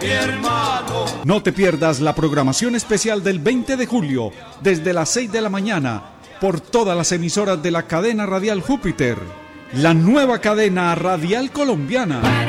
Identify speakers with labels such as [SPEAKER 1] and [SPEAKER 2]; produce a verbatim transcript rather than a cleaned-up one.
[SPEAKER 1] mi hermano.
[SPEAKER 2] No te pierdas la programación especial del veinte de julio, desde las seis de la mañana, por todas las emisoras de la cadena radial Júpiter, la nueva cadena radial colombiana.